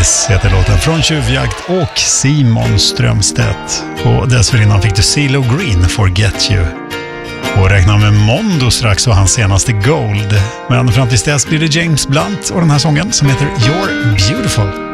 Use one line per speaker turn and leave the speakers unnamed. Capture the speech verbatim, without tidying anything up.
Kiss heter låten från Tjuvjakt och Simon Strömstedt. Och dessförinnan fick du CeeLo Green, Forget You. Och räkna med Mondo strax och hans senaste Gold. Men fram tills dess blir det James Blunt och den här sången som heter You're Beautiful.